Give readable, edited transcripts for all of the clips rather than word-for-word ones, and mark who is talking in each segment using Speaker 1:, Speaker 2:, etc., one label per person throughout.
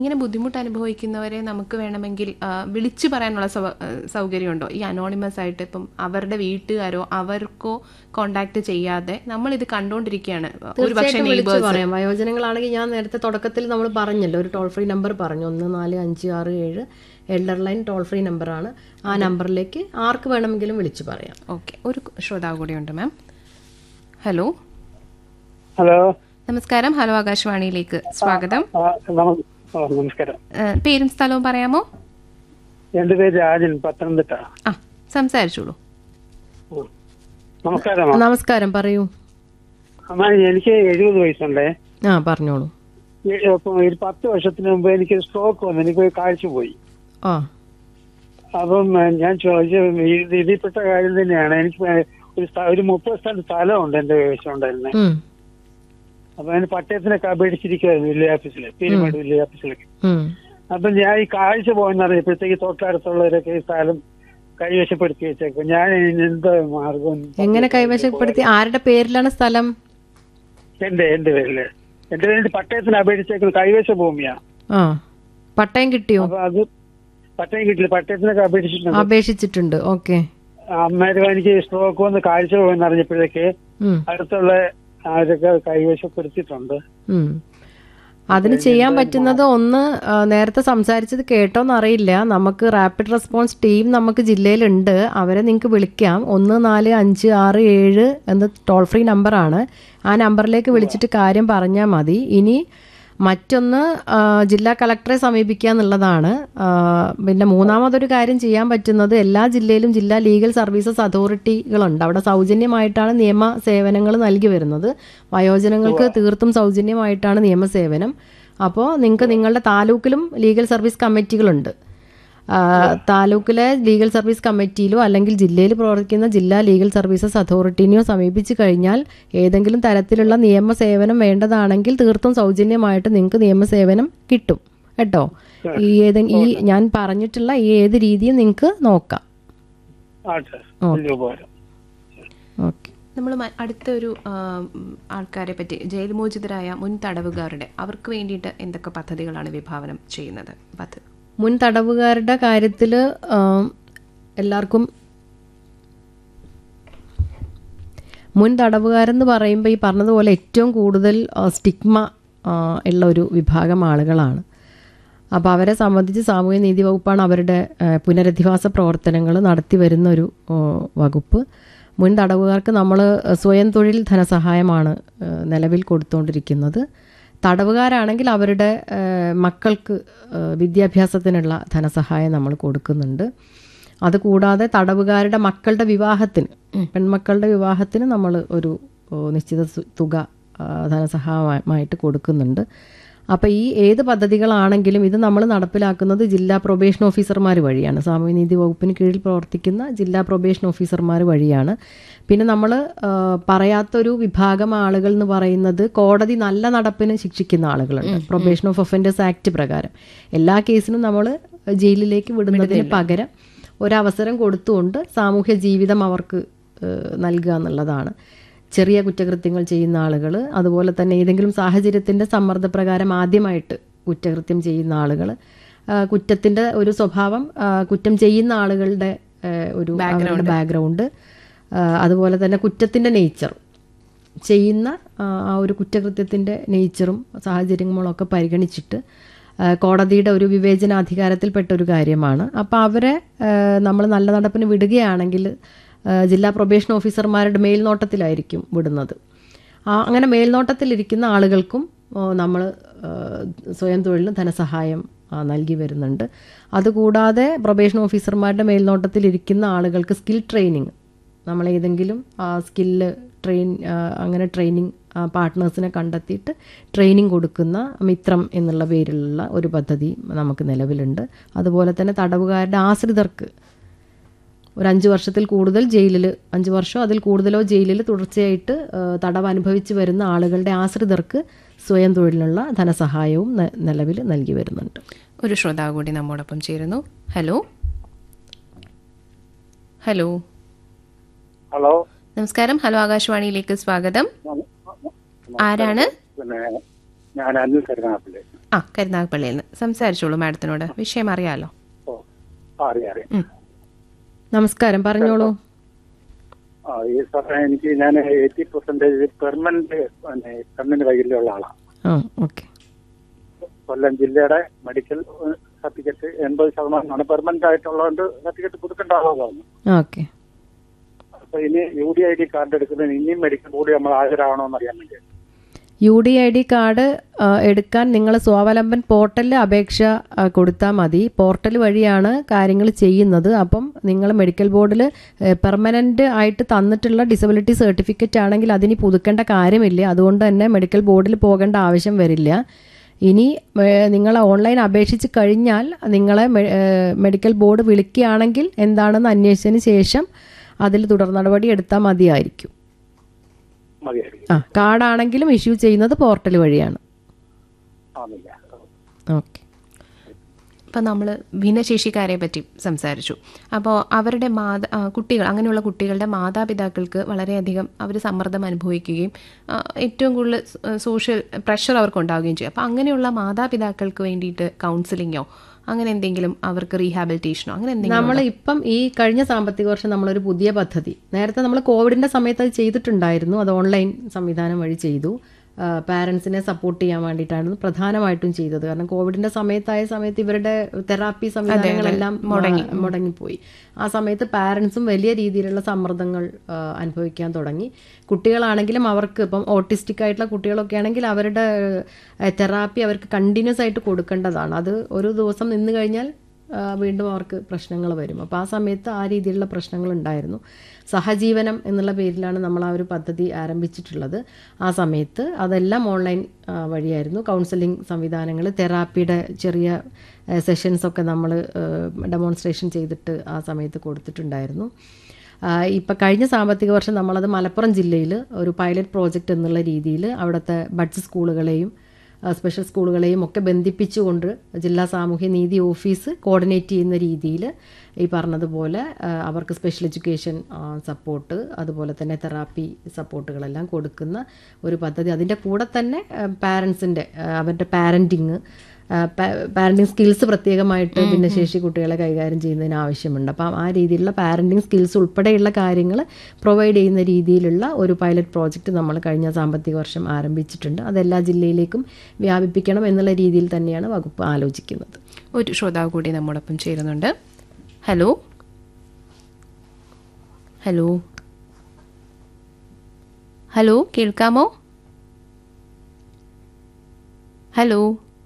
Speaker 1: ഇങ്ങനെ ബുദ്ധിമുട്ട് അനുഭവിക്കുന്നവരെ നമുക്ക് വേണമെങ്കിൽ വിളിച്ചു പറയാനുള്ള സൗകര്യമുണ്ടോ? ഈ അനോണിമസ് ആയിട്ട് ഇപ്പം അവരുടെ വീട്ടുകാരോ അവർക്കോ കോണ്ടാക്ട് ചെയ്യാതെ നമ്മൾ ഇത് കണ്ടുകൊണ്ടിരിക്കുകയാണ്.
Speaker 2: പറയാം. വയോജനങ്ങളാണെങ്കിൽ ഞാൻ നേരത്തെ തുടക്കത്തിൽ നമ്മൾ പറഞ്ഞല്ലോ, ഒരു ടോൾ ഫ്രീ നമ്പർ പറഞ്ഞു, 145667 എൽഡർ ലൈൻ ടോൾ ഫ്രീ നമ്പറാണ്. ആ നമ്പറിലേക്ക് ആർക്ക് വേണമെങ്കിലും വിളിച്ചു പറയാം.
Speaker 1: ഓക്കെ, ഒരു ശ്രോതാവ് കൂടിയുണ്ട് മാം. ഹലോ.
Speaker 3: ഹലോ,
Speaker 1: നമസ്കാരം. ഹലോ, ആകാശവാണിയിലേക്ക് സ്വാഗതം.
Speaker 3: നമസ്കാരം.
Speaker 1: പേരും സ്ഥലവും പറയാമോ?
Speaker 3: എന്റെ പേര് രാജൻ, പത്തനംതിട്ട.
Speaker 1: സംസാരിച്ചോളൂ.
Speaker 3: നമസ്കാരം.
Speaker 2: നമസ്കാരം, പറയൂ.
Speaker 3: എനിക്ക് 70 വയസ്സുണ്ടേ.
Speaker 2: പറഞ്ഞോളൂ.
Speaker 3: ഒരു 10 വർഷത്തിന് മുമ്പ് എനിക്ക് സ്ട്രോക്ക് വന്നു, എനിക്ക് കാഴ്ച പോയി. അപ്പം ഞാൻ ചോദിച്ച ഇതിൽപ്പെട്ട കാര്യം തന്നെയാണ്. എനിക്ക് ഒരു 30 സ്ഥലത്ത് സ്ഥലമുണ്ട് എന്റെ കൈവശം ഉണ്ടായിരുന്നേ. അപ്പൊ അതിന് പട്ടയത്തിനൊക്കെ അപേക്ഷിച്ചിരിക്കുവായിരുന്നു വില്ലേജ് ഓഫീസില്, പീരുമേട് വില്ലേജ് ഓഫീസിലൊക്കെ. അപ്പൊ ഞാൻ ഈ കാഴ്ച പോയെന്ന് അറിഞ്ഞപ്പോഴത്തേക്ക് തൊട്ടടുത്തുള്ളവരൊക്കെ ഈ സ്ഥലം കൈവശപ്പെടുത്തി വെച്ചേക്കും. ഞാൻ എന്താ മാർഗം?
Speaker 2: എങ്ങനെ കൈവശപ്പെടുത്തി? ആരുടെ പേരിലാണ് സ്ഥലം?
Speaker 3: എന്റെ പേരില്. എന്റെ പേരിൽ പട്ടയത്തിന് അപേക്ഷിച്ചേക്കുന്നത് കൈവശ ഭൂമിയാ.
Speaker 2: പട്ടയം കിട്ടിയോ?
Speaker 3: അപ്പൊ അത് പട്ടയം കിട്ടില്ല. പട്ടയത്തിനൊക്കെ
Speaker 2: അപേക്ഷിച്ചിട്ടുണ്ട്. ഓക്കെ.
Speaker 3: അന്നേരം എനിക്ക് സ്ട്രോക്ക് വന്ന് കാഴ്ച പോയെന്ന് അറിഞ്ഞപ്പോഴേക്ക് അടുത്തുള്ള അവരൊക്കെ കൈവശപ്പെടുത്തിയിട്ടുണ്ട്.
Speaker 2: അതിന് ചെയ്യാൻ പറ്റുന്നത്, ഒന്ന്, നേരത്തെ സംസാരിച്ചത് കേട്ടോന്ന് അറിയില്ല, നമുക്ക് റാപ്പിഡ് റെസ്പോൺസ് ടീം നമുക്ക് ജില്ലയിലുണ്ട്. അവരെ നിങ്ങൾക്ക് വിളിക്കാം. 145667 എന്ന ടോൾ ഫ്രീ നമ്പറാണ്. ആ നമ്പറിലേക്ക് വിളിച്ചിട്ട് കാര്യം പറഞ്ഞാൽ മതി. ഇനി മറ്റൊന്ന്, ജില്ലാ കളക്ടറെ സമീപിക്കുക എന്നുള്ളതാണ്. പിന്നെ മൂന്നാമതൊരു കാര്യം ചെയ്യാൻ പറ്റുന്നത്, എല്ലാ ജില്ലയിലും ജില്ലാ ലീഗൽ സർവീസസ് അതോറിറ്റികളുണ്ട്. അവിടെ സൗജന്യമായിട്ടാണ് നിയമ സേവനങ്ങൾ നൽകി വരുന്നത്. വയോജനങ്ങൾക്ക് തീർത്തും സൗജന്യമായിട്ടാണ് നിയമസേവനം. അപ്പോൾ നിങ്ങൾക്ക് നിങ്ങളുടെ താലൂക്കിലും ലീഗൽ സർവീസ് കമ്മിറ്റികളുണ്ട്. താലൂക്കിലെ ലീഗൽ സർവീസ് കമ്മിറ്റിയിലോ അല്ലെങ്കിൽ ജില്ലയിൽ പ്രവർത്തിക്കുന്ന ജില്ലാ ലീഗൽ സർവീസസ് അതോറിറ്റിനെയോ സമീപിച്ചു കഴിഞ്ഞാൽ ഏതെങ്കിലും തരത്തിലുള്ള നിയമസേവനം വേണ്ടതാണെങ്കിൽ തീർത്തും സൗജന്യമായിട്ട് നിങ്ങൾക്ക് നിയമസേവനം കിട്ടും കേട്ടോ. ഈ ഞാൻ പറഞ്ഞിട്ടുള്ള ഈ ഏത് രീതിയും നിങ്ങൾക്ക് നോക്കാം.
Speaker 1: ഓക്കെ. നമ്മൾ അടുത്തൊരു ആൾക്കാരെ പറ്റി, ജയിൽ മോചിതരായ മുൻ തടവുകാരുടെ, അവർക്ക് വേണ്ടിയിട്ട് എന്തൊക്കെ പദ്ധതികളാണ് വിഭാവനം ചെയ്യുന്നത്?
Speaker 2: മുൻ തടവുകാരുടെ കാര്യത്തിൽ എല്ലാവർക്കും, മുൻ തടവുകാരെന്ന് പറയുമ്പോൾ ഈ പറഞ്ഞതുപോലെ ഏറ്റവും കൂടുതൽ സ്റ്റിഗ്മ ഉള്ള ഒരു വിഭാഗം ആളുകളാണ്. അപ്പോൾ അവരെ സംബന്ധിച്ച് സാമൂഹ്യ നീതി വകുപ്പാണ് അവരുടെ പുനരധിവാസ പ്രവർത്തനങ്ങൾ നടത്തി വരുന്ന ഒരു വകുപ്പ്. മുൻ തടവുകാർക്ക് നമ്മൾ സ്വയം തൊഴിൽ ധനസഹായമാണ് നിലവിൽ കൊടുത്തുകൊണ്ടിരിക്കുന്നത്. തടവുകാരാണെങ്കിൽ അവരുടെ മക്കൾക്ക് വിദ്യാഭ്യാസത്തിനുള്ള ധനസഹായം നമ്മൾ കൊടുക്കുന്നുണ്ട്. അതുകൂടാതെ തടവുകാരുടെ മക്കളുടെ വിവാഹത്തിന്, പെൺമക്കളുടെ വിവാഹത്തിന് നമ്മൾ ഒരു നിശ്ചിത തുക ധനസഹായമായിട്ട് കൊടുക്കുന്നുണ്ട്. അപ്പോൾ ഈ ഏത് പദ്ധതികളാണെങ്കിലും ഇത് നമ്മൾ നടപ്പിലാക്കുന്നത് ജില്ലാ പ്രൊബേഷൻ ഓഫീസർമാർ വഴിയാണ്. സാമൂഹ്യനീതി വകുപ്പിന് കീഴിൽ പ്രവർത്തിക്കുന്ന ജില്ലാ പ്രൊബേഷൻ ഓഫീസർമാർ വഴിയാണ്. പിന്നെ നമ്മൾ പറയാത്തൊരു വിഭാഗം ആളുകൾ എന്ന് പറയുന്നത്, കോടതി നല്ല നടപ്പിന് ശിക്ഷിക്കുന്ന ആളുകളുണ്ട്. പ്രൊബേഷൻ ഓഫ് ഒഫൻഡേഴ്സ് ആക്ട് പ്രകാരം എല്ലാ കേസിനും നമ്മൾ ജയിലിലേക്ക് വിടുന്നതിന് പകരം ഒരവസരം കൊടുത്തുകൊണ്ട് സാമൂഹ്യ ജീവിതം അവർക്ക് നൽകുക എന്നുള്ളതാണ്. ചെറിയ കുറ്റകൃത്യങ്ങൾ ചെയ്യുന്ന ആളുകൾ, അതുപോലെ തന്നെ ഏതെങ്കിലും സാഹചര്യത്തിൻ്റെ സമ്മർദ്ദപ്രകാരം ആദ്യമായിട്ട് കുറ്റകൃത്യം ചെയ്യുന്ന ആളുകൾ, കുറ്റത്തിൻ്റെ ഒരു സ്വഭാവം, കുറ്റം ചെയ്യുന്ന ആളുകളുടെ ഒരു ബാക്ക്ഗ്രൗണ്ട്, അതുപോലെ തന്നെ കുറ്റത്തിൻ്റെ നേച്ചർ, ചെയ്യുന്ന ആ ഒരു കുറ്റകൃത്യത്തിൻ്റെ നേച്ചറും സാഹചര്യങ്ങളും ഒക്കെ പരിഗണിച്ചിട്ട് കോടതിയുടെ ഒരു വിവേചനാധികാരത്തിൽപ്പെട്ട ഒരു കാര്യമാണ്. അപ്പോൾ അവരെ നമ്മൾ നല്ല നടപ്പിന് വിടുകയാണെങ്കിൽ ജില്ലാ പ്രൊബേഷൻ ഓഫീസർമാരുടെ മേൽനോട്ടത്തിലായിരിക്കും വിടുന്നത്. അങ്ങനെ മേൽനോട്ടത്തിലിരിക്കുന്ന ആളുകൾക്കും നമ്മൾ സ്വയം തൊഴിലിന് ധനസഹായം നൽകി വരുന്നുണ്ട്. അതുകൂടാതെ പ്രൊബേഷൻ ഓഫീസർമാരുടെ മേൽനോട്ടത്തിലിരിക്കുന്ന ആളുകൾക്ക് സ്കിൽ ട്രെയിനിങ്, നമ്മൾ ഏതെങ്കിലും സ്കില്ല് അങ്ങനെ ട്രെയിനിങ് പാർട്ട്നേഴ്സിനെ കണ്ടെത്തിയിട്ട് ട്രെയിനിങ് കൊടുക്കുന്ന മിത്രം എന്നുള്ള പേരിലുള്ള ഒരു പദ്ധതി നമുക്ക് നിലവിലുണ്ട്. അതുപോലെ തന്നെ തടവുകാരുടെ ആശ്രിതർക്ക് ഒരു 5 വർഷത്തിൽ കൂടുതൽ ജയിലിൽ, 5 വർഷമോ അതിൽ കൂടുതലോ ജയിലിൽ തുടർച്ചയായിട്ട് തടവ് അനുഭവിച്ച് വരുന്ന ആളുകളുടെ ആശ്രിതർക്ക് സ്വയം തൊഴിലിനുള്ള ധനസഹായവും നിലവിൽ നൽകി വരുന്നുണ്ട്.
Speaker 1: ഒരു ശ്രോതാവ് കൂടി നമ്മോടൊപ്പം ചേരുന്നു. ഹലോ. ഹലോ.
Speaker 3: ഹലോ,
Speaker 1: നമസ്കാരം. ഹലോ, ആകാശവാണിയിലേക്ക് സ്വാഗതം. ആരാണ്?
Speaker 3: ഞാൻ അനിൽ കരുനാഗപ്പള്ളി.
Speaker 1: കരുനാഗപ്പള്ളിയിൽ നിന്ന് സംസാരിച്ചോളൂ മാഡത്തിനോട്, വിഷയം അറിയാലോ.
Speaker 3: അറിയാം.
Speaker 2: നമസ്കാരം, പറഞ്ഞോളൂ.
Speaker 3: ഈ സാറേ, ഞാൻ 80% പെർമനന്റ് കണ്ണിന് വൈകല്യമുള്ള ആളാണ്.
Speaker 2: ഓക്കെ.
Speaker 3: കൊല്ലം ജില്ലയുടെ മെഡിക്കൽ സർട്ടിഫിക്കറ്റ് 80% പെർമനന്റ് ആയിട്ടുള്ളതുകൊണ്ട് സർട്ടിഫിക്കറ്റ് പുതുക്കേണ്ട ആളാണ്.
Speaker 2: ഓക്കെ.
Speaker 3: അപ്പൊ ഇനി UDID കാർഡ് എടുക്കുന്നതിന് ഇനിയും മെഡിക്കൽ ബോർഡ് നമ്മൾ ഹാജരാകണമെന്ന് അറിയാൻ വേണ്ടി.
Speaker 2: UDID കാർഡ് എടുക്കാൻ നിങ്ങൾ സ്വാവലംബൻ പോർട്ടലിൽ അപേക്ഷ കൊടുത്താൽ മതി. പോർട്ടൽ വഴിയാണ് കാര്യങ്ങൾ ചെയ്യുന്നത്. അപ്പം നിങ്ങൾ മെഡിക്കൽ ബോർഡിൽ പെർമനൻ്റ് ആയിട്ട് തന്നിട്ടുള്ള ഡിസബിലിറ്റി സർട്ടിഫിക്കറ്റ് ആണെങ്കിൽ അതിന് പുതുക്കേണ്ട കാര്യമില്ല. അതുകൊണ്ട് തന്നെ മെഡിക്കൽ ബോർഡിൽ പോകേണ്ട ആവശ്യം വരില്ല. ഇനി നിങ്ങൾ ഓൺലൈൻ അപേക്ഷിച്ച് കഴിഞ്ഞാൽ നിങ്ങളെ മെഡിക്കൽ ബോർഡ് വിളിക്കുകയാണെങ്കിൽ എന്താണെന്ന് അന്വേഷിച്ചതിന് ശേഷം അതിൽ തുടർ നടപടി എടുത്താൽ മതിയായിരിക്കും. കാർഡാണെങ്കിലും ഇഷ്യൂ ചെയ്യുന്നത് പോർട്ടൽ വഴിയാണ്. ഓക്കെ.
Speaker 1: ഇപ്പം നമ്മൾ ഭിന്നശേഷിക്കാരെ പറ്റി സംസാരിച്ചു. അപ്പോൾ അവരുടെ കുട്ടികൾ, അങ്ങനെയുള്ള കുട്ടികളുടെ മാതാപിതാക്കൾക്ക് വളരെയധികം അവർ സമ്മർദ്ദം അനുഭവിക്കുകയും ഏറ്റവും കൂടുതൽ സോഷ്യൽ പ്രഷർ അവർക്കുണ്ടാവുകയും ചെയ്യും. അപ്പോൾ അങ്ങനെയുള്ള മാതാപിതാക്കൾക്ക് വേണ്ടിയിട്ട് കൗൺസിലിങ്ങോ അങ്ങനെ എന്തെങ്കിലും, അവർക്ക് റീഹാബിലിറ്റേഷനോ അങ്ങനെ എന്തെങ്കിലും?
Speaker 2: നമ്മൾ ഇപ്പം ഈ കഴിഞ്ഞ സാമ്പത്തിക വർഷം നമ്മളൊരു പുതിയ പദ്ധതി, നേരത്തെ നമ്മൾ കോവിഡിൻ്റെ സമയത്ത് അത് ചെയ്തിട്ടുണ്ടായിരുന്നു. അത് ഓൺലൈൻ സംവിധാനം വഴി ചെയ്തു. പാരൻസിനെ സപ്പോർട്ട് ചെയ്യാൻ വേണ്ടിയിട്ടായിരുന്നു പ്രധാനമായിട്ടും ചെയ്തത്. കാരണം കോവിഡിൻ്റെ സമയത്ത് ഇവരുടെ തെറാപ്പി സംവിധാനങ്ങളെല്ലാം മുടങ്ങിപ്പോയി. ആ സമയത്ത് പാരൻസും വലിയ രീതിയിലുള്ള സമ്മർദ്ദങ്ങൾ അനുഭവിക്കാൻ തുടങ്ങി. കുട്ടികളാണെങ്കിലും അവർക്ക് ഇപ്പം ഓട്ടിസ്റ്റിക് ആയിട്ടുള്ള കുട്ടികളൊക്കെ ആണെങ്കിൽ അവരുടെ തെറാപ്പി അവർക്ക് കണ്ടിന്യൂസ് ആയിട്ട് കൊടുക്കേണ്ടതാണ്. അത് ഒരു ദിവസം നിന്ന് കഴിഞ്ഞാൽ വീണ്ടും അവർക്ക് പ്രശ്നങ്ങൾ വരും. അപ്പോൾ ആ സമയത്ത് ആ രീതിയിലുള്ള പ്രശ്നങ്ങൾ ഉണ്ടായിരുന്നു. സഹജീവനം എന്നുള്ള പേരിലാണ് നമ്മൾ ആ ഒരു പദ്ധതി ആരംഭിച്ചിട്ടുള്ളത്. ആ സമയത്ത് അതെല്ലാം ഓൺലൈൻ വഴിയായിരുന്നു. കൗൺസിലിംഗ് സംവിധാനങ്ങൾ, തെറാപ്പിയുടെ ചെറിയ സെഷൻസൊക്കെ നമ്മൾ ഡെമോൺസ്ട്രേഷൻ ചെയ്തിട്ട് ആ സമയത്ത് കൊടുത്തിട്ടുണ്ടായിരുന്നു. ഇപ്പം കഴിഞ്ഞ സാമ്പത്തിക വർഷം നമ്മളത് മലപ്പുറം ജില്ലയിൽ ഒരു പൈലറ്റ് പ്രോജക്റ്റ് എന്നുള്ള രീതിയിൽ അവിടുത്തെ ബഡ്സ് സ്കൂളുകളെയും സ്പെഷ്യൽ സ്കൂളുകളെയും ഒക്കെ ബന്ധിപ്പിച്ചുകൊണ്ട് ജില്ലാ സാമൂഹ്യ നീതി ഓഫീസ് കോർഡിനേറ്റ് ചെയ്യുന്ന രീതിയിൽ ഈ പറഞ്ഞതുപോലെ അവർക്ക് സ്പെഷ്യൽ എഡ്യൂക്കേഷൻ സപ്പോർട്ട്, അതുപോലെ തന്നെ തെറാപ്പി സപ്പോർട്ടുകളെല്ലാം കൊടുക്കുന്ന ഒരു പദ്ധതി. അതിൻ്റെ കൂടെ തന്നെ പാരൻസിൻ്റെ അവരുടെ പാരൻറ്റിങ് സ്കിൽസ് പ്രത്യേകമായിട്ട് ഭിന്നശേഷി കുട്ടികളെ കൈകാര്യം ചെയ്യുന്നതിന് ആവശ്യമുണ്ട്. അപ്പം ആ രീതിയിലുള്ള പാരൻറ്റിങ് സ്കിൽസ് ഉൾപ്പെടെയുള്ള കാര്യങ്ങൾ പ്രൊവൈഡ് ചെയ്യുന്ന രീതിയിലുള്ള ഒരു പൈലറ്റ് പ്രോജക്റ്റ് നമ്മൾ കഴിഞ്ഞ സാമ്പത്തിക വർഷം ആരംഭിച്ചിട്ടുണ്ട്. അതെല്ലാ ജില്ലയിലേക്കും വ്യാപിപ്പിക്കണം എന്നുള്ള രീതിയിൽ തന്നെയാണ് വകുപ്പ് ആലോചിക്കുന്നത്.
Speaker 1: ഒരു ശ്രോതാവ് കൂടി നമ്മോടൊപ്പം ചേരുന്നുണ്ട്. ഹലോ ഹലോ ഹലോ കേൾക്കാമോ? ഹലോ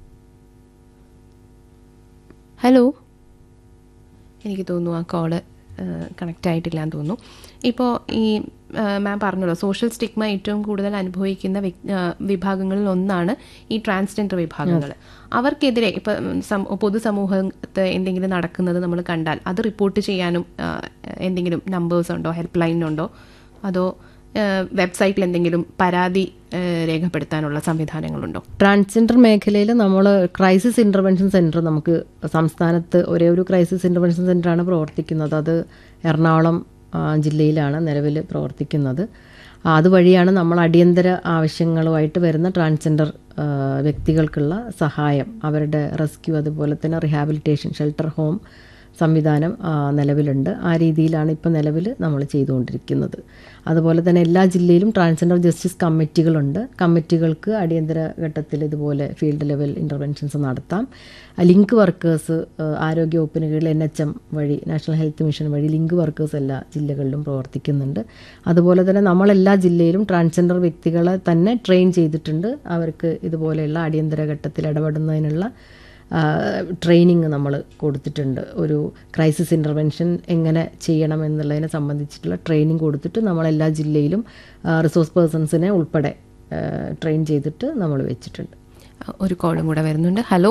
Speaker 1: ഹലോ എനിക്ക് തോന്നുന്നു ആ കോള് കണക്റ്റ് ആയിട്ടില്ല എന്ന് തോന്നുന്നു. ഇപ്പോൾ ഈ മാം പറഞ്ഞല്ലോ, സോഷ്യൽ സ്റ്റിഗ്മ ഏറ്റവും കൂടുതൽ അനുഭവിക്കുന്ന വിഭാഗങ്ങളിൽ ഒന്നാണ് ഈ ട്രാൻസ്ജെൻഡർ വിഭാഗങ്ങൾ. അവർക്കെതിരെ ഇപ്പം പൊതുസമൂഹത്ത് എന്തെങ്കിലും നടക്കുന്നത് നമ്മൾ കണ്ടാൽ അത് റിപ്പോർട്ട് ചെയ്യാനും എന്തെങ്കിലും നമ്പേഴ്സ് ഉണ്ടോ, ഹെൽപ്പ് ലൈൻ ഉണ്ടോ, അതോ വെബ്സൈറ്റിൽ എന്തെങ്കിലും പരാതി രേഖപ്പെടുത്താനുള്ള സംവിധാനങ്ങളുണ്ടോ?
Speaker 2: ട്രാൻസ്ജെൻഡർ മേഖലയിൽ നമ്മൾ ക്രൈസിസ് ഇൻ്റർവെൻഷൻ സെൻറ്റർ, നമുക്ക് സംസ്ഥാനത്ത് ഒരേ ഒരു ക്രൈസിസ് ഇൻ്റർവെൻഷൻ സെൻ്ററാണ് പ്രവർത്തിക്കുന്നത്. അത് എറണാകുളം ജില്ലയിലാണ് നിലവിൽ പ്രവർത്തിക്കുന്നത്. അതുവഴിയാണ് നമ്മൾ അടിയന്തര ആവശ്യങ്ങളുമായിട്ട് വരുന്ന ട്രാൻസ്ജെൻഡർ വ്യക്തികൾക്കുള്ള സഹായം, അവരുടെ റെസ്ക്യൂ, അതുപോലെ തന്നെ റിഹാബിലിറ്റേഷൻ ഷെൽട്ടർ ഹോം സംവിധാനം നിലവിലുണ്ട്. ആ രീതിയിലാണ് ഇപ്പോൾ നിലവിൽ നമ്മൾ ചെയ്തുകൊണ്ടിരിക്കുന്നത്. അതുപോലെ തന്നെ എല്ലാ ജില്ലയിലും ട്രാൻസ്ജെൻഡർ ജസ്റ്റിസ് കമ്മിറ്റികളുണ്ട്. കമ്മിറ്റികൾക്ക് അടിയന്തര ഘട്ടത്തിൽ ഇതുപോലെ ഫീൽഡ് ലെവൽ ഇൻ്റർവെൻഷൻസ് നടത്താം. ലിങ്ക് വർക്കേഴ്സ് ആരോഗ്യവകുപ്പിന് കീഴിൽ NHM വഴി, നാഷണൽ ഹെൽത്ത് മിഷൻ വഴി ലിങ്ക് വർക്കേഴ്സ് എല്ലാ ജില്ലകളിലും പ്രവർത്തിക്കുന്നുണ്ട്. അതുപോലെ തന്നെ നമ്മളെല്ലാ ജില്ലയിലും ട്രാൻസ്ജെൻഡർ വ്യക്തികളെ തന്നെ ട്രെയിൻ ചെയ്തിട്ടുണ്ട്. അവർക്ക് ഇതുപോലെയുള്ള അടിയന്തര ഘട്ടത്തിൽ ഇടപെടുന്നതിനുള്ള ട്രെയിനിങ് നമ്മൾ കൊടുത്തിട്ടുണ്ട്. ഒരു ക്രൈസിസ് ഇൻ്റർവെൻഷൻ എങ്ങനെ ചെയ്യണം എന്നുള്ളതിനെ സംബന്ധിച്ചിട്ടുള്ള ട്രെയിനിങ് കൊടുത്തിട്ട് നമ്മളെല്ലാ ജില്ലയിലും റിസോഴ്സ് പേഴ്സൺസിനെ ഉൾപ്പെടെ ട്രെയിൻ ചെയ്തിട്ട് നമ്മൾ വെച്ചിട്ടുണ്ട്.
Speaker 1: ഒരു കോളും കൂടെ വരുന്നുണ്ട്. ഹലോ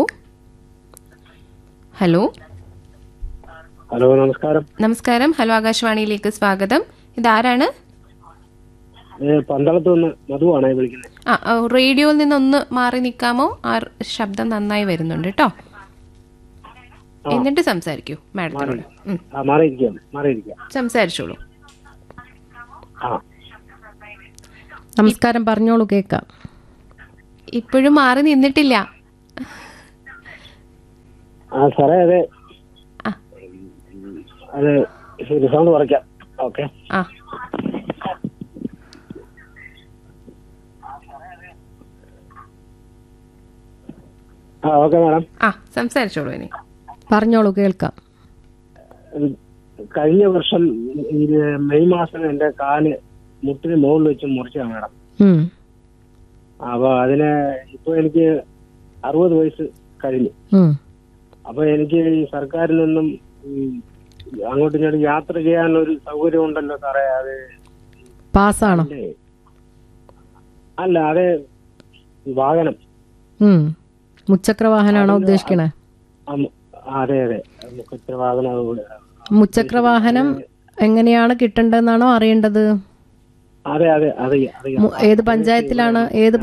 Speaker 1: ഹലോ
Speaker 3: ഹലോ നമസ്കാരം.
Speaker 1: നമസ്കാരം. ഹലോ, ആകാശവാണിയിലേക്ക് സ്വാഗതം. ഇതാരാണ്?
Speaker 3: പന്തളത്ത് നിന്ന് മധുവാണ് വിളിക്കുന്നത്.
Speaker 1: റേഡിയോയിൽ നിന്നൊന്ന് മാറി നിൽക്കാമോ? ആ ശബ്ദം നന്നായി വരുന്നുണ്ട് കേട്ടോ. എന്നിട്ട് സംസാരിക്കൂ മാഡത്തിനോട്. സംസാരിച്ചോളൂ.
Speaker 2: നമസ്കാരം, പറഞ്ഞോളൂ, കേൾക്കാം.
Speaker 1: ഇപ്പോഴും മാറി നിന്നിട്ടില്ല.
Speaker 3: സാറേ അതെ,
Speaker 1: ആ
Speaker 3: അത് സൗണ്ട് കുറയ്ക്കാം. ഓക്കെ.
Speaker 1: ആ
Speaker 3: ഓക്കെ മാഡം.
Speaker 1: ആ സംസാരിച്ചോളൂ ഇനി.
Speaker 2: പറഞ്ഞോളൂ, കേൾക്കാം.
Speaker 3: കഴിഞ്ഞ വർഷം മെയ് മാസം എന്റെ കാല് മുട്ടിന് മുകളിൽ വെച്ച് മുറിച്ചാണ് മാഡം.
Speaker 2: ഉം.
Speaker 3: അപ്പൊ അതിന് ഇപ്പൊ എനിക്ക് 60 വയസ്സ് കഴിഞ്ഞു.
Speaker 2: ഉം.
Speaker 3: അപ്പൊ എനിക്ക് ഈ സർക്കാരിൽ നിന്നും അങ്ങോട്ടും ഇങ്ങോട്ടും യാത്ര ചെയ്യാനൊരു സൗകര്യം ഉണ്ടല്ലോ സാറേ. അത്
Speaker 2: പാസ്സാണോ?
Speaker 3: അല്ല, അത് വാഹനം.
Speaker 2: മുച്ചക്ര വാഹനമാണോ ഉദ്ദേശിക്കണേ?
Speaker 3: അതെ അതെ, മുഖത്തിന് വാഹനം.
Speaker 2: മുച്ചക്ര വാഹനം എങ്ങനെയാണ് കിട്ടേണ്ടതെന്നാണോ അറിയേണ്ടത്?
Speaker 3: അതെ അതെ അതെ.
Speaker 2: ഏത് പഞ്ചായത്തിലാണ്?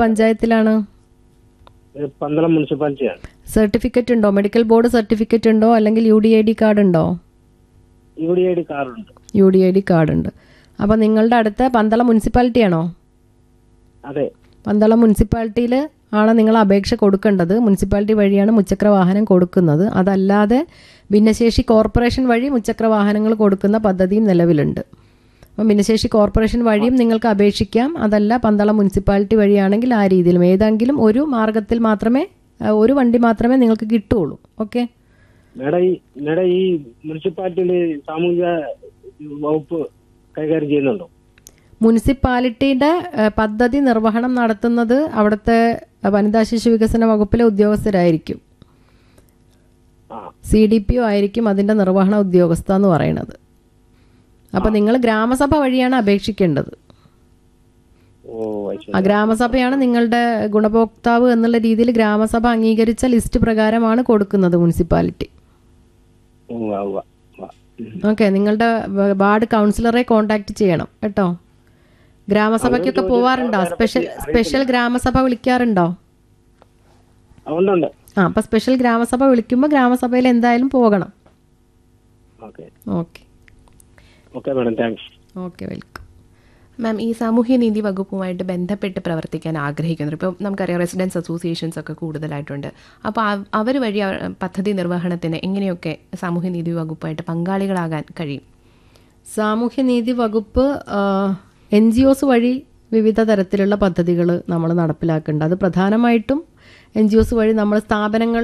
Speaker 3: പന്തളം മുനിസിപ്പാലിറ്റിയാണ്.
Speaker 2: സർട്ടിഫിക്കറ്റ് ഉണ്ടോ? മെഡിക്കൽ ബോർഡ് സർട്ടിഫിക്കറ്റ് ഉണ്ടോ? അല്ലെങ്കിൽ UDID കാർഡ് ഉണ്ടോ?
Speaker 3: UDID കാർഡുണ്ട്.
Speaker 2: UDID കാർഡ് ഉണ്ട്. അപ്പോൾ നിങ്ങളുടെ അടുത്ത പന്തളം മുനിസിപ്പാലിറ്റി ആണോ?
Speaker 3: അതെ,
Speaker 2: പന്തളം മുനിസിപ്പാലിറ്റിയിൽ ആണ് നിങ്ങൾ അപേക്ഷ കൊടുക്കേണ്ടത്. മുനിസിപ്പാലിറ്റി വഴിയാണ് മുച്ചക്ര വാഹനം കൊടുക്കുന്നത്. അതല്ലാതെ ഭിന്നശേഷി കോർപ്പറേഷൻ വഴി മുച്ചക്ര വാഹനങ്ങൾ കൊടുക്കുന്ന പദ്ധതിയും നിലവിലുണ്ട്. അപ്പം ഭിന്നശേഷി കോർപ്പറേഷൻ വഴിയും നിങ്ങൾക്ക് അപേക്ഷിക്കാം. അതല്ല പന്തളം മുനിസിപ്പാലിറ്റി വഴിയാണെങ്കിൽ ആ രീതിയിലും ഏതെങ്കിലും ഒരു മാർഗത്തിൽ മാത്രമേ, ഒരു വണ്ടി മാത്രമേ നിങ്ങൾക്ക് കിട്ടുകയുള്ളൂ. ഓക്കെ
Speaker 3: മേഡം, ഈ മുനിസിപ്പാലിറ്റിയിൽ സാമൂഹിക വകുപ്പ് കൈകാര്യം ചെയ്യുന്നുണ്ടോ?
Speaker 2: മുനിസിപ്പാലിറ്റിയുടെ പദ്ധതി നിർവഹണം നടത്തുന്നത് അവിടുത്തെ വനിതാ ശിശു വികസന വകുപ്പിലെ ഉദ്യോഗസ്ഥരായിരിക്കും. CDPO ആയിരിക്കും അതിൻ്റെ നിർവഹണ ഉദ്യോഗസ്ഥ എന്ന് പറയുന്നത്. അപ്പം നിങ്ങൾ ഗ്രാമസഭ വഴിയാണ് അപേക്ഷിക്കേണ്ടത്. ആ ഗ്രാമസഭയാണ് നിങ്ങളുടെ ഗുണഭോക്താവ് എന്നുള്ള രീതിയിൽ ഗ്രാമസഭ അംഗീകരിച്ച ലിസ്റ്റ് പ്രകാരമാണ് കൊടുക്കുന്നത് മുനിസിപ്പാലിറ്റി. ഓക്കെ, നിങ്ങളുടെ വാർഡ് കൗൺസിലറെ കോണ്ടാക്ട് ചെയ്യണം കേട്ടോ. ഗ്രാമസഭയ്ക്കൊക്കെ പോവാറുണ്ടോ? സ്പെഷ്യൽ ഗ്രാമസഭ വിളിക്കാറുണ്ടോ? അപ്പം സ്പെഷ്യൽ ഗ്രാമസഭ വിളിക്കുമ്പോൾ ഗ്രാമസഭയിൽ എന്തായാലും പോകണം. Okay welcome.
Speaker 1: മാം, ഈ സാമൂഹ്യനീതി വകുപ്പുമായിട്ട് ബന്ധപ്പെട്ട് പ്രവർത്തിക്കാൻ ആഗ്രഹിക്കുന്നത്, ഇപ്പോൾ നമുക്കറിയാം റെസിഡൻസ് അസോസിയേഷൻസ് ഒക്കെ കൂടുതലായിട്ടുണ്ട്. അപ്പോൾ അവർ വഴി പദ്ധതി നിർവഹണത്തിന് എങ്ങനെയൊക്കെ സാമൂഹ്യനീതി വകുപ്പായിട്ട് പങ്കാളികളാകാൻ കഴിയും?
Speaker 2: സാമൂഹ്യനീതി വകുപ്പ് NGOs വഴി വിവിധ തരത്തിലുള്ള പദ്ധതികൾ നമ്മൾ നടപ്പിലാക്കുന്നുണ്ട്. അത് പ്രധാനമായിട്ടും NGOs വഴി നമ്മൾ സ്ഥാപനങ്ങൾ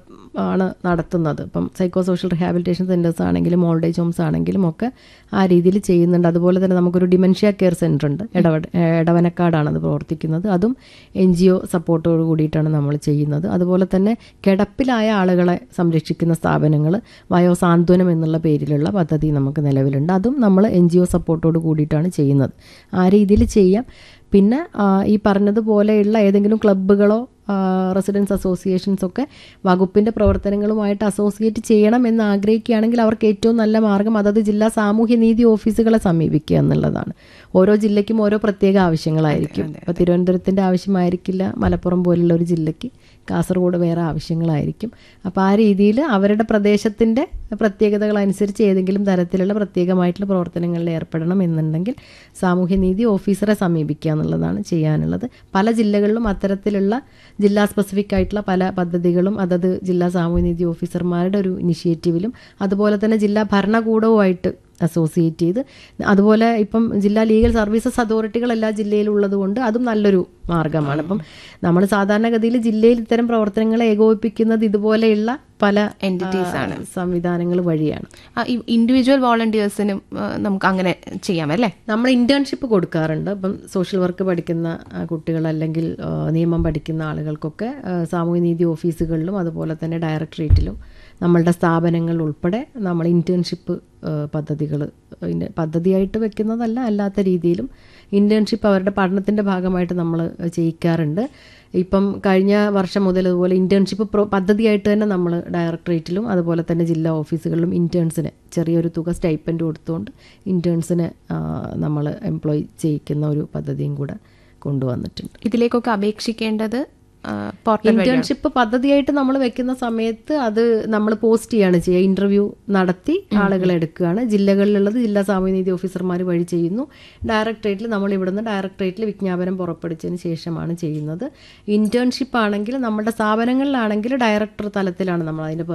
Speaker 2: ആണ് നടത്തുന്നത്. ഇപ്പം സൈക്കോ സോഷ്യൽ റിഹാബിലിറ്റേഷൻ സെൻറ്റേഴ്സ് ആണെങ്കിലും ഓൾഡ് ഏജ് ഹോംസ് ആണെങ്കിലും ഒക്കെ ആ രീതിയിൽ ചെയ്യുന്നുണ്ട്. അതുപോലെ തന്നെ നമുക്കൊരു ഡിമെൻഷ്യ കെയർ സെൻ്റർ ഉണ്ട്, എടവനക്കാടാണ് അത് പ്രവർത്തിക്കുന്നത്. അതും NGO സപ്പോർട്ടോട് കൂടിയിട്ടാണ് നമ്മൾ ചെയ്യുന്നത്. അതുപോലെ തന്നെ കിടപ്പിലായ ആളുകളെ സംരക്ഷിക്കുന്ന സ്ഥാപനങ്ങൾ വയോസാന്ത്വനം എന്നുള്ള പേരിലുള്ള പദ്ധതി നമുക്ക് നിലവിലുണ്ട്. അതും നമ്മൾ NGO സപ്പോർട്ടോട് കൂടിയിട്ടാണ് ചെയ്യുന്നത്. ആ രീതിയിൽ ചെയ്യാം. പിന്നെ ഈ പറഞ്ഞതുപോലെയുള്ള ഏതെങ്കിലും ക്ലബ്ബുകളോ റെസിഡൻസ് അസോസിയേഷൻസൊക്കെ വകുപ്പിൻ്റെ പ്രവർത്തനങ്ങളുമായിട്ട് അസോസിയേറ്റ് ചെയ്യണം എന്ന് ആഗ്രഹിക്കുകയാണെങ്കിൽ അവർക്ക് ഏറ്റവും നല്ല മാർഗ്ഗം അതത് ജില്ലാ സാമൂഹ്യനീതി ഓഫീസുകളെ സമീപിക്കുക എന്നുള്ളതാണ്. ഓരോ ജില്ലയ്ക്കും ഓരോ പ്രത്യേക ആവശ്യങ്ങളായിരിക്കും. ഇപ്പോൾ തിരുവനന്തപുരത്തിൻ്റെ ആവശ്യമായിരിക്കില്ല മലപ്പുറം പോലുള്ള ഒരു ജില്ലയ്ക്ക്, കാസർഗോഡ് വേറെ ആവശ്യങ്ങളായിരിക്കും. അപ്പോൾ ആ രീതിയിൽ അവരുടെ പ്രദേശത്തിൻ്റെ പ്രത്യേകതകളനുസരിച്ച് ഏതെങ്കിലും തരത്തിലുള്ള പ്രത്യേകമായിട്ടുള്ള പ്രവർത്തനങ്ങളിൽ ഏർപ്പെടണം എന്നുണ്ടെങ്കിൽ സാമൂഹ്യനീതി ഓഫീസറെ സമീപിക്കുക എന്നുള്ളതാണ് ചെയ്യാനുള്ളത്. പല ജില്ലകളിലും അത്തരത്തിലുള്ള ജില്ലാ സ്പെസിഫിക് ആയിട്ടുള്ള പല പദ്ധതികളും അതത് ജില്ലാ സാമൂഹ്യനീതി ഓഫീസർമാരുടെ ഒരു ഇനിഷ്യേറ്റീവിലും അതുപോലെ തന്നെ ജില്ലാ ഭരണകൂടവുമായിട്ട് അസോസിയേറ്റ് ചെയ്ത്, അതുപോലെ ഇപ്പം ജില്ലാ ലീഗൽ സർവീസസ് അതോറിറ്റികൾ എല്ലാ ജില്ലയിലുള്ളത് കൊണ്ട് അതും നല്ലൊരു മാർഗ്ഗമാണ്. അപ്പം നമ്മൾ സാധാരണഗതിയിൽ ജില്ലയിൽ ഇത്തരം പ്രവർത്തനങ്ങളെ ഏകോപിപ്പിക്കുന്നത് ഇതുപോലെയുള്ള പല
Speaker 1: എൻറ്റിറ്റീസാണ്,
Speaker 2: സംവിധാനങ്ങൾ വഴിയാണ്.
Speaker 1: ഇൻഡിവിജ്വൽ വോളണ്ടിയേഴ്സിനും നമുക്ക് അങ്ങനെ ചെയ്യാമല്ലേ?
Speaker 2: നമ്മൾ ഇന്റേൺഷിപ്പ് കൊടുക്കാറുണ്ട്. ഇപ്പം സോഷ്യൽ വർക്ക് പഠിക്കുന്ന കുട്ടികൾ അല്ലെങ്കിൽ നിയമം പഠിക്കുന്ന ആളുകൾക്കൊക്കെ സാമൂഹ്യനീതി ഓഫീസുകളിലും അതുപോലെ തന്നെ ഡയറക്ടറേറ്റിലും നമ്മളുടെ സ്ഥാപനങ്ങൾ ഉൾപ്പെടെ നമ്മൾ ഇന്റേൺഷിപ്പ് പദ്ധതികൾ പദ്ധതിയായിട്ട് വെക്കുന്നതല്ല, അല്ലാത്ത രീതിയിലും ഇന്റേൺഷിപ്പ് അവരുടെ പഠനത്തിൻ്റെ ഭാഗമായിട്ട് നമ്മൾ ചെയ്യിക്കാറുണ്ട്. ഇപ്പം കഴിഞ്ഞ വർഷം മുതൽ അതുപോലെ ഇന്റേൺഷിപ്പ് പദ്ധതിയായിട്ട് തന്നെ നമ്മൾ ഡയറക്ടറേറ്റിലും അതുപോലെ തന്നെ ജില്ലാ ഓഫീസുകളിലും ഇന്റേൺസിന് ചെറിയൊരു തുക സ്റ്റൈപ്പൻഡ് കൊടുത്തുകൊണ്ട് ഇന്റേൺസിന് നമ്മൾ എംപ്ലോയ് ചെയ്യിക്കുന്ന ഒരു പദ്ധതിയും കൂടെ കൊണ്ടുവന്നിട്ടുണ്ട്.
Speaker 1: ഇതിലേക്കൊക്കെ അപേക്ഷിക്കേണ്ടത്
Speaker 2: ഇന്റേൺഷിപ്പ് പദ്ധതിയായിട്ട് നമ്മൾ വെക്കുന്ന സമയത്ത് അത് നമ്മൾ പോസ്റ്റ് ചെയ്യാണ് ചെയ്യുക. ഇന്റർവ്യൂ നടത്തി ആളുകളെ എടുക്കുകയാണ്. ജില്ലകളിലുള്ളത് ജില്ലാ സാമൂഹ്യനീതി ഓഫീസർമാർ വഴി ചെയ്യുന്നു. ഡയറക്ടറേറ്റിൽ നമ്മൾ ഇവിടുന്ന് ഡയറക്ടറേറ്റിൽ വിജ്ഞാപനം പുറപ്പെടുവിച്ചതിന് ശേഷമാണ് ചെയ്യുന്നത്. ഇന്റേൺഷിപ്പ് ആണെങ്കിൽ നമ്മുടെ സ്ഥാപനങ്ങളിലാണെങ്കിൽ ഡയറക്ടർ തലത്തിലാണ് നമ്മൾ അതിൻ്റെ